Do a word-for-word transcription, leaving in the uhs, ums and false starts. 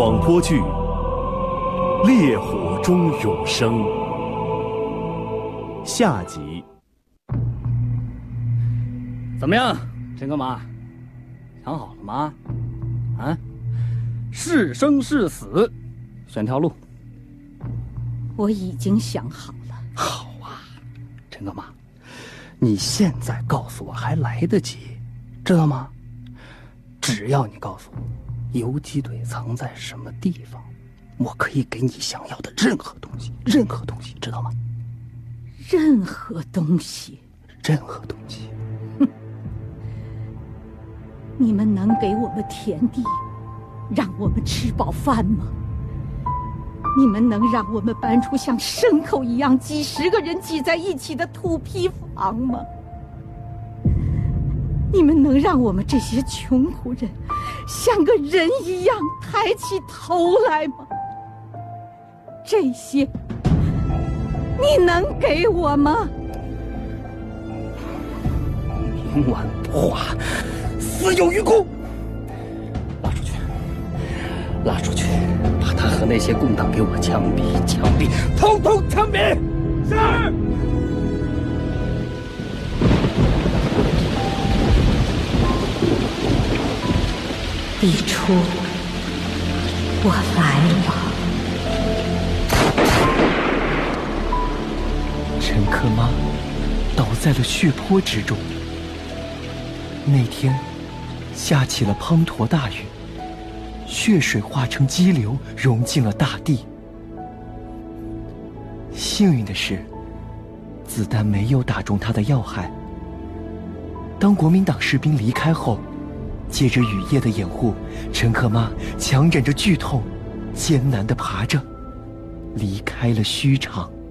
广播剧《烈火中永生》下集。 怎么样，陈哥妈，想好了吗？啊，是生是死，选条路。 我已经想好了。 好啊，陈哥妈，你现在告诉我还来得及，知道吗？只要你告诉我游击队藏在什么地方，我可以给你想要的任何东西，任何东西，知道吗？ 任何东西， 任何东西。 哼，你们能给我们田地，让我们吃饱饭吗？你们能让我们搬出像牲口一样几十个人挤在一起的土坯房吗？你们能让我们这些穷苦人像个人一样抬起头来吗？这些你能给我吗？ 冥顽不化，死有余辜。拉出去，拉出去，把他和那些共党给我枪毙，枪毙，统统枪毙！是。 李初，我来了。 陈克妈倒在了血泊之中。那天下起了滂沱大雨，血水化成激流融进了大地。幸运的是，子弹没有打中他的要害。当国民党士兵离开后，借着雨夜的掩护，陈克妈强忍着剧痛，艰难地爬着，离开了虚场。